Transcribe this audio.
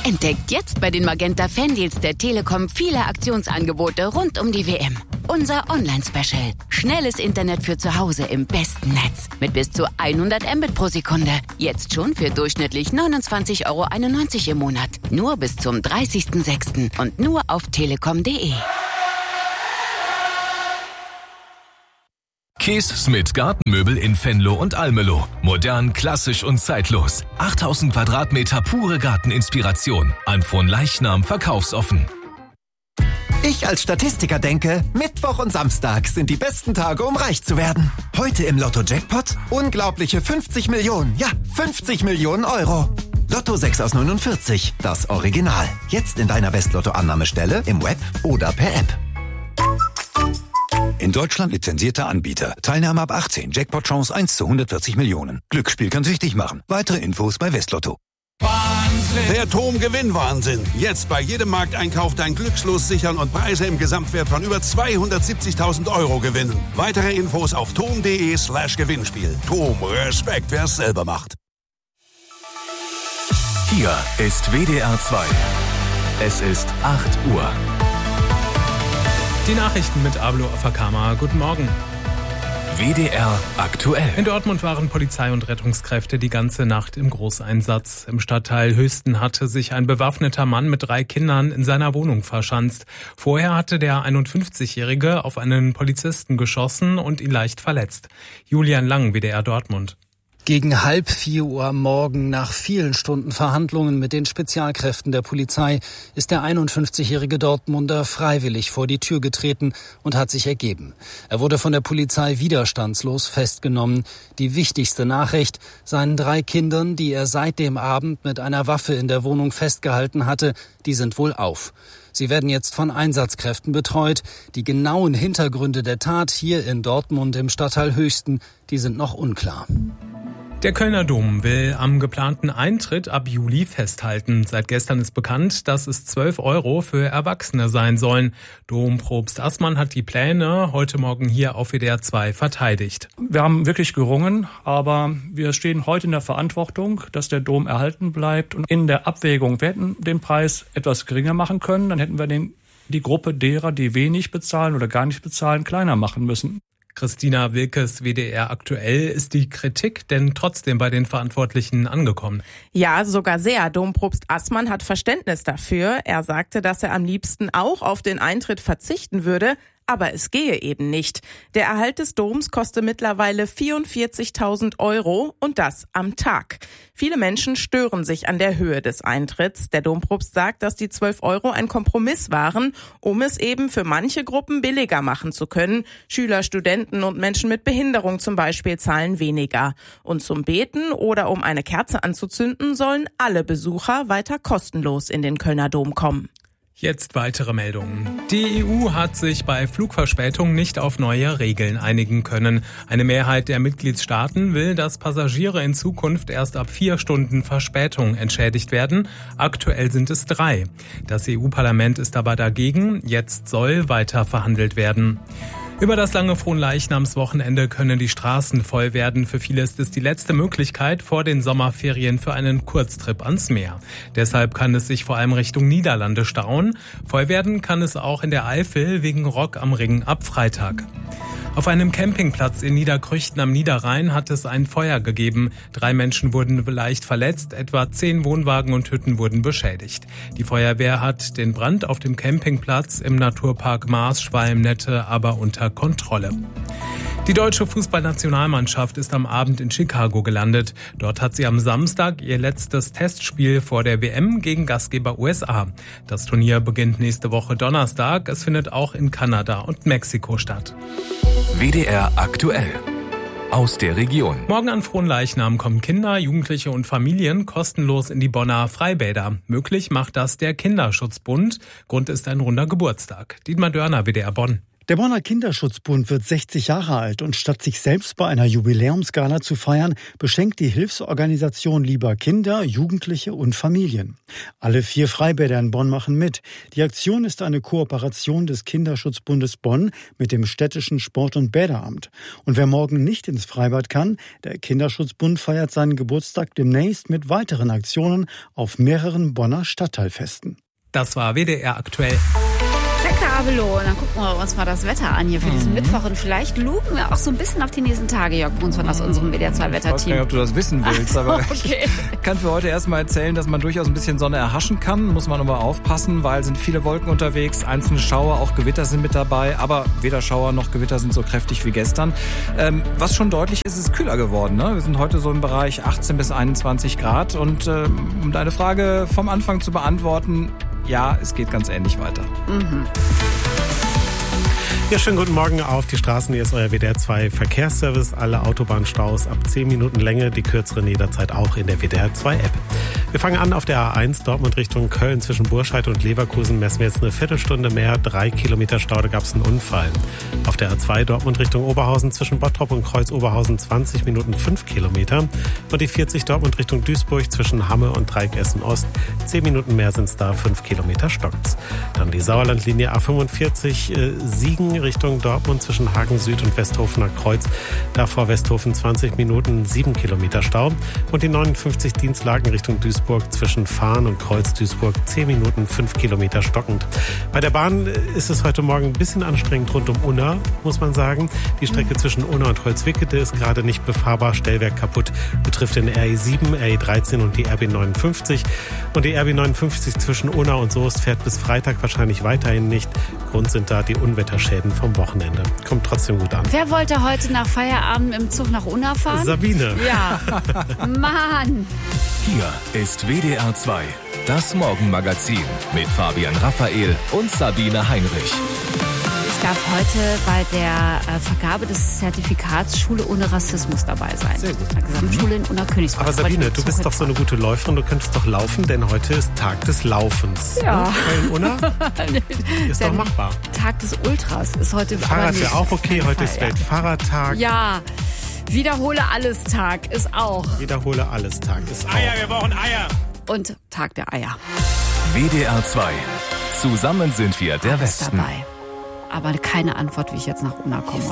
Entdeckt jetzt bei den Magenta Fan-Deals der Telekom viele Aktionsangebote rund um die WM. Unser Online-Special. Schnelles Internet für zu Hause im besten Netz. Mit bis zu 100 Mbit pro Sekunde. Jetzt schon für durchschnittlich 29,91 € im Monat. Nur bis zum 30.06. und nur auf telekom.de. Kees Smith Gartenmöbel in Venlo und Almelo. Modern, klassisch und zeitlos. 8000 Quadratmeter pure Garteninspiration. An Fronleichnam verkaufsoffen. Ich als Statistiker denke, Mittwoch und Samstag sind die besten Tage, um reich zu werden. Heute im Lotto-Jackpot unglaubliche 50 Millionen. Ja, 50 Millionen Euro. Lotto 6 aus 49, das Original. Jetzt in deiner Westlotto-Annahmestelle, im Web oder per App. In Deutschland lizenzierter Anbieter. Teilnahme ab 18. Jackpot-Chance 1 zu 140 Millionen. Glücksspiel kann süchtig machen. Weitere Infos bei Westlotto. Wahnsinn. Der TOM-Gewinn-Wahnsinn. Jetzt bei jedem Markteinkauf dein Glückslos sichern und Preise im Gesamtwert von über 270.000 € gewinnen. Weitere Infos auf tom.de/Gewinnspiel. TOM, Respekt, wer es selber macht. Hier ist WDR 2. Es ist 8 Uhr. Die Nachrichten mit Ablo Afakama. Guten Morgen. WDR aktuell. In Dortmund waren Polizei und Rettungskräfte die ganze Nacht im Großeinsatz. Im Stadtteil Höchsten hatte sich ein bewaffneter Mann mit 3 Kindern in seiner Wohnung verschanzt. Vorher hatte der 51-Jährige auf einen Polizisten geschossen und ihn leicht verletzt. Julian Lang, WDR Dortmund. Gegen 3:30 Uhr am Morgen, nach vielen Stunden Verhandlungen mit den Spezialkräften der Polizei, ist der 51-jährige Dortmunder freiwillig vor die Tür getreten und hat sich ergeben. Er wurde von der Polizei widerstandslos festgenommen. Die wichtigste Nachricht: seinen 3 Kindern, die er seit dem Abend mit einer Waffe in der Wohnung festgehalten hatte, die sind wohlauf. Sie werden jetzt von Einsatzkräften betreut. Die genauen Hintergründe der Tat hier in Dortmund im Stadtteil Höchsten, die sind noch unklar. Der Kölner Dom will am geplanten Eintritt ab Juli festhalten. Seit gestern ist bekannt, dass es 12 € für Erwachsene sein sollen. Dompropst Assmann hat die Pläne heute Morgen hier auf WDR 2 verteidigt. Wir haben wirklich gerungen, aber wir stehen heute in der Verantwortung, dass der Dom erhalten bleibt. Und in der Abwägung, wir hätten den Preis etwas geringer machen können, dann hätten wir die Gruppe derer, die wenig bezahlen oder gar nicht bezahlen, kleiner machen müssen. Christina Wilkes, WDR aktuell. Ist die Kritik denn trotzdem bei den Verantwortlichen angekommen? Ja, sogar sehr. Dompropst Assmann hat Verständnis dafür. Er sagte, dass er am liebsten auch auf den Eintritt verzichten würde. Aber es gehe eben nicht. Der Erhalt des Doms kostet mittlerweile 44.000 € und das am Tag. Viele Menschen stören sich an der Höhe des Eintritts. Der Dompropst sagt, dass die 12 € ein Kompromiss waren, um es eben für manche Gruppen billiger machen zu können. Schüler, Studenten und Menschen mit Behinderung zum Beispiel zahlen weniger. Und zum Beten oder um eine Kerze anzuzünden, sollen alle Besucher weiter kostenlos in den Kölner Dom kommen. Jetzt weitere Meldungen. Die EU hat sich bei Flugverspätungen nicht auf neue Regeln einigen können. Eine Mehrheit der Mitgliedstaaten will, dass Passagiere in Zukunft erst ab 4 Stunden Verspätung entschädigt werden. Aktuell sind es 3. Das EU-Parlament ist aber dagegen. Jetzt soll weiter verhandelt werden. Über das lange Fronleichnamswochenende können die Straßen voll werden. Für viele ist es die letzte Möglichkeit vor den Sommerferien für einen Kurztrip ans Meer. Deshalb kann es sich vor allem Richtung Niederlande stauen. Voll werden kann es auch in der Eifel wegen Rock am Ring ab Freitag. Auf einem Campingplatz in Niederkrüchten am Niederrhein hat es ein Feuer gegeben. 3 Menschen wurden leicht verletzt, etwa 10 Wohnwagen und Hütten wurden beschädigt. Die Feuerwehr hat den Brand auf dem Campingplatz im Naturpark Maas-Schwalm-Nette aber unter Kontrolle. Die deutsche Fußballnationalmannschaft ist am Abend in Chicago gelandet. Dort hat sie am Samstag ihr letztes Testspiel vor der WM gegen Gastgeber USA. Das Turnier beginnt nächste Woche Donnerstag. Es findet auch in Kanada und Mexiko statt. WDR aktuell. Aus der Region. Morgen an Fronleichnam kommen Kinder, Jugendliche und Familien kostenlos in die Bonner Freibäder. Möglich macht das der Kinderschutzbund. Grund ist ein runder Geburtstag. Dietmar Dörner, WDR Bonn. Der Bonner Kinderschutzbund wird 60 Jahre alt und statt sich selbst bei einer Jubiläumsgala zu feiern, beschenkt die Hilfsorganisation lieber Kinder, Jugendliche und Familien. Alle 4 Freibäder in Bonn machen mit. Die Aktion ist eine Kooperation des Kinderschutzbundes Bonn mit dem städtischen Sport- und Bäderamt. Und wer morgen nicht ins Freibad kann, der Kinderschutzbund feiert seinen Geburtstag demnächst mit weiteren Aktionen auf mehreren Bonner Stadtteilfesten. Das war WDR aktuell. Danke, Abelo. Und dann gucken wir uns mal das Wetter an hier für diesen Mittwoch. Und vielleicht lupen wir auch so ein bisschen auf die nächsten Tage, Jörg Brunsmann aus unserem WDR2-Wetterteam. Ich weiß gar nicht, ob du das wissen willst, aber okay. Ich kann für heute erstmal erzählen, dass man durchaus ein bisschen Sonne erhaschen kann. Muss man aber aufpassen, weil sind viele Wolken unterwegs, einzelne Schauer, auch Gewitter sind mit dabei. Aber weder Schauer noch Gewitter sind so kräftig wie gestern. Was schon deutlich ist, ist kühler geworden. Ne? Wir sind heute so im Bereich 18 bis 21 Grad. Und um deine Frage vom Anfang zu beantworten, ja, es geht ganz ähnlich weiter. Ja, schönen guten Morgen auf die Straßen. Hier ist euer WDR2 Verkehrsservice. Alle Autobahnstaus ab 10 Minuten Länge, die kürzeren jederzeit auch in der WDR2 App. Wir fangen an auf der A1 Dortmund Richtung Köln. Zwischen Burscheid und Leverkusen messen wir jetzt eine Viertelstunde mehr. 3 Kilometer Stau, da gab es einen Unfall. Auf der A2 Dortmund Richtung Oberhausen zwischen Bottrop und Kreuz Oberhausen 20 Minuten 5 Kilometer. Und die 40 Dortmund Richtung Duisburg zwischen Hamme und Dreieck Essen Ost. 10 Minuten mehr sind es da, 5 Kilometer stockt's. Dann die Sauerlandlinie A45 Siegen Richtung Dortmund zwischen Hagen Süd und Westhofener Kreuz. Davor Westhofen 20 Minuten, 7 Kilometer Stau. Und die 59 Dienstlagen Richtung Duisburg zwischen Fahn und Kreuz Duisburg 10 Minuten, 5 Kilometer stockend. Bei der Bahn ist es heute Morgen ein bisschen anstrengend rund um Unna, muss man sagen. Die Strecke zwischen Unna und Holzwickede ist gerade nicht befahrbar. Stellwerk kaputt, betrifft den RE7, RE13 und die RB59. Und die RB59 zwischen Unna und Soest fährt bis Freitag wahrscheinlich weiterhin nicht. Grund sind da die Unwetterschäden vom Wochenende. Kommt trotzdem gut an. Wer wollte heute nach Feierabend im Zug nach Unna fahren? Sabine. Ja. Mann. Hier ist WDR 2, das Morgenmagazin mit Fabian Raphael und Sabine Heinrich. Ich darf heute bei der Vergabe des Zertifikats Schule ohne Rassismus dabei sein. Sehr gut. Der Gesamtschule in Unna-Königsberg. Aber Sabine, du bist doch so eine gute Läuferin, du könntest doch laufen, denn heute ist Tag des Laufens. Ja. In Unna? Ist doch machbar. Tag des Ultras ist heute. Fahrrad wäre auch okay, heute ist Weltfahrradtag. Ja. Wiederhole alles Tag ist auch. Wiederhole alles Tag ist auch. Eier, wir brauchen Eier. Und Tag der Eier. WDR 2. Zusammen sind wir der Westen. Dabei. Aber keine Antwort, wie ich jetzt nach Unna komme.